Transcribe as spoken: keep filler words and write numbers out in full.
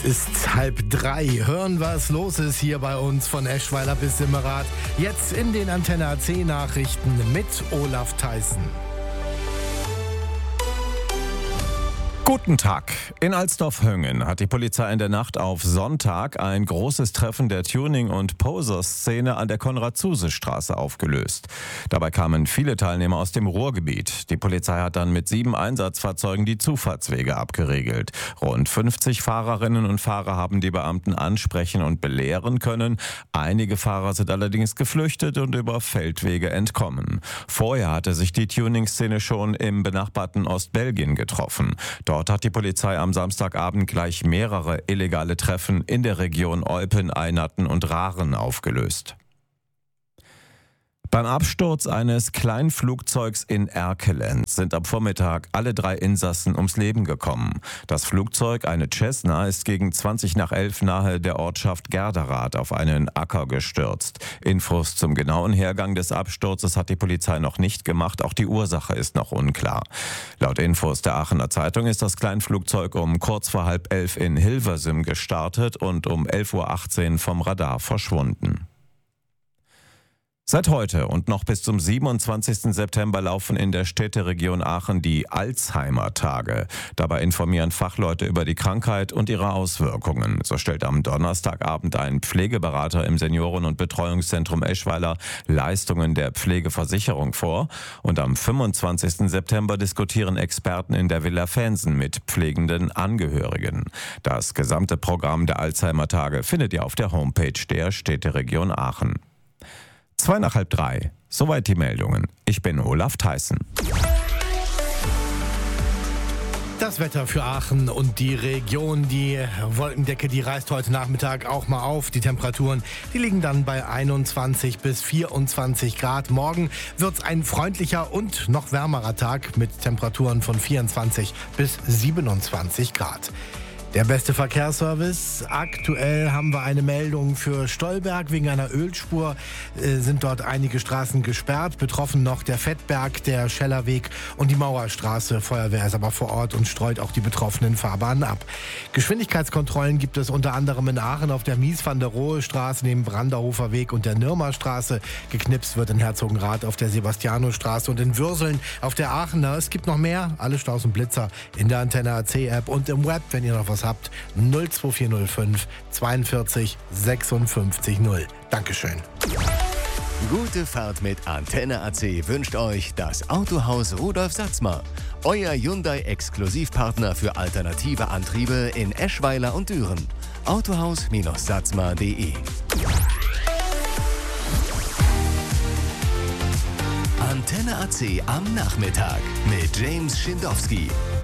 Es ist halb drei. Hören, was los ist hier bei uns von Eschweiler bis Simmerath. Jetzt in den Antenne A C Nachrichten mit Olaf Theissen. Guten Tag. In Alsdorf-Höngen hat die Polizei in der Nacht auf Sonntag ein großes Treffen der Tuning- und Poser-Szene an der Konrad-Zuse-Straße aufgelöst. Dabei kamen viele Teilnehmer aus dem Ruhrgebiet. Die Polizei hat dann mit sieben Einsatzfahrzeugen die Zufahrtswege abgeriegelt. Rund fünfzig Fahrerinnen und Fahrer haben die Beamten ansprechen und belehren können. Einige Fahrer sind allerdings geflüchtet und über Feldwege entkommen. Vorher hatte sich die Tuning-Szene schon im benachbarten Ostbelgien getroffen. Dort hat die Polizei am Samstagabend gleich mehrere illegale Treffen in der Region Eupen, Einatten und Rahren aufgelöst. Beim Absturz eines Kleinflugzeugs in Erkelenz sind am Vormittag alle drei Insassen ums Leben gekommen. Das Flugzeug, eine Cessna, ist gegen zwanzig nach elf nahe der Ortschaft Gerderath auf einen Acker gestürzt. Infos zum genauen Hergang des Absturzes hat die Polizei noch nicht gemacht, auch die Ursache ist noch unklar. Laut Infos der Aachener Zeitung ist das Kleinflugzeug um kurz vor halb elf in Hilversum gestartet und um elf Uhr achtzehn vom Radar verschwunden. Seit heute und noch bis zum siebenundzwanzigsten September laufen in der Städteregion Aachen die Alzheimer-Tage. Dabei informieren Fachleute über die Krankheit und ihre Auswirkungen. So stellt am Donnerstagabend ein Pflegeberater im Senioren- und Betreuungszentrum Eschweiler Leistungen der Pflegeversicherung vor. Und am fünfundzwanzigsten September diskutieren Experten in der Villa Fansen mit pflegenden Angehörigen. Das gesamte Programm der Alzheimer-Tage findet ihr auf der Homepage der Städteregion Aachen. Zwei nach halb drei. Soweit die Meldungen. Ich bin Olaf Theissen. Das Wetter für Aachen und die Region, die Wolkendecke, die reißt heute Nachmittag auch mal auf. Die Temperaturen, die liegen dann bei einundzwanzig bis vierundzwanzig Grad. Morgen wird es ein freundlicher und noch wärmerer Tag mit Temperaturen von vierundzwanzig bis siebenundzwanzig Grad. Der beste Verkehrsservice. Aktuell haben wir eine Meldung für Stolberg. Wegen einer Ölspur äh, sind dort einige Straßen gesperrt. Betroffen noch der Fettberg, der Schellerweg und die Mauerstraße. Feuerwehr ist aber vor Ort und streut auch die betroffenen Fahrbahnen ab. Geschwindigkeitskontrollen gibt es unter anderem in Aachen auf der Mies-van-der-Rohe-Straße neben Branderhofer Weg und der Nürmerstraße. Geknipst wird in Herzogenrath auf der Sebastianusstraße und in Würseln auf der Aachener. Es gibt noch mehr. Alle Staus und Blitzer in der Antenne A C App und im Web, wenn ihr noch was habt, null zwei vier null fünf zweiundvierzig sechsundfünfzig null. Dankeschön. Gute Fahrt mit Antenne A C wünscht euch das Autohaus Rudolf Satzmer. Euer Hyundai-Exklusivpartner für alternative Antriebe in Eschweiler und Düren. autohaus Satzmer punkt de Antenne A C am Nachmittag mit James Schindowski.